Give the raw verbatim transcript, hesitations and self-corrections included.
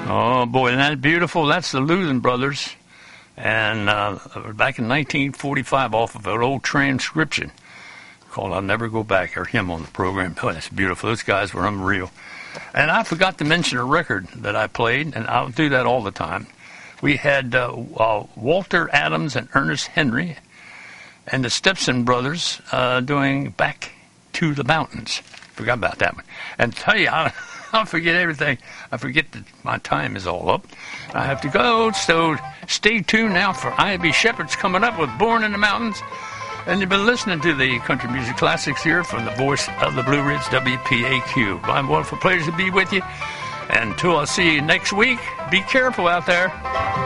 Oh, boy, isn't that beautiful? That's the Luthen Brothers. And uh, back in nineteen forty-five, off of an old transcription called I'll Never Go Back. I heard him on the program. Oh, that's beautiful. Those guys were unreal. And I forgot to mention a record that I played, and I'll do that all the time. We had uh, uh, Walter Adams and Ernest Henry and the Stepson Brothers uh, doing Back to the Mountains. Forgot about that one. And tell you, I, I forget everything. I forget that my time is all up. I have to go, so stay tuned now for Ivy Shepherd's coming up with Born in the Mountains. And you've been listening to the Country Music Classics here from the voice of the Blue Ridge, W P A Q. My wonderful pleasure to be with you. And until I see you next week, be careful out there.